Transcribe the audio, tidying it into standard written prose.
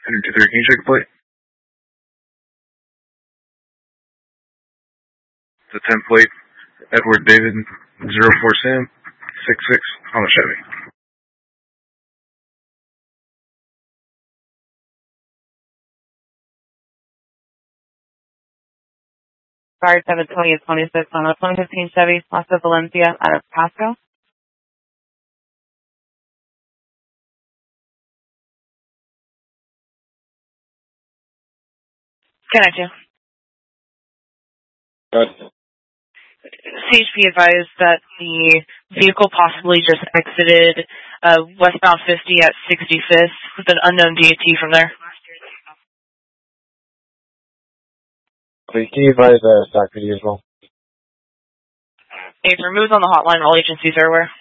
123, can you check the plate? The 10 plate, Edward David 04 Sam 66 on the Chevy. Guard 720 is 26 on the 2015 Chevy Plaza Valencia out of Pasco. Connect you. Good. CHP advised that the vehicle possibly just exited westbound 50 at 65th with an unknown DAT from there. Please, can you advise stock video as well? If removed on the hotline, all agencies are aware.